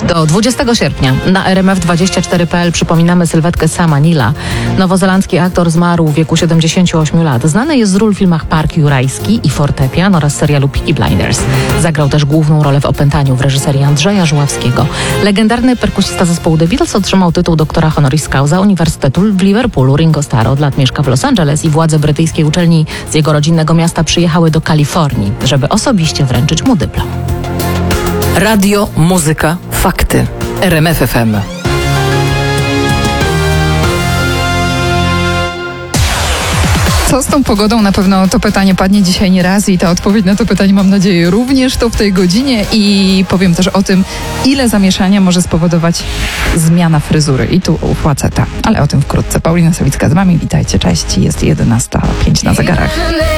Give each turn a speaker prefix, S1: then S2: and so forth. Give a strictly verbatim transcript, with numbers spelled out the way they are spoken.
S1: Do dwudziestego sierpnia na R M F dwadzieścia cztery kropka p l przypominamy sylwetkę Sama Neila. Nowozelandzki aktor zmarł w wieku siedemdziesięciu ośmiu lat. Znany jest z ról w filmach Park Jurajski i Fortepian oraz serialu Peaky Blinders. Zagrał też główną rolę w Opętaniu w reżyserii Andrzeja Żuławskiego. Legendarny perkusista zespołu The Beatles otrzymał tytuł doktora honoris causa Uniwersytetu w Liverpoolu. Ringo Starr od lat mieszka w Los Angeles i władze brytyjskiej uczelni z jego rodzinnego miasta przyjechały do Kalifornii, żeby osobiście wręczyć mu dyplom.
S2: Radio, muzyka, fakty. R M F F M.
S3: Co z tą pogodą? Na pewno to pytanie padnie dzisiaj nie raz i ta odpowiedź na to pytanie, mam nadzieję, również to w tej godzinie i powiem też o tym, ile zamieszania może spowodować zmiana fryzury i tu u faceta, ale o tym wkrótce. Paulina Sawicka z wami, witajcie, cześć, jest jedenasta pięć na zegarach.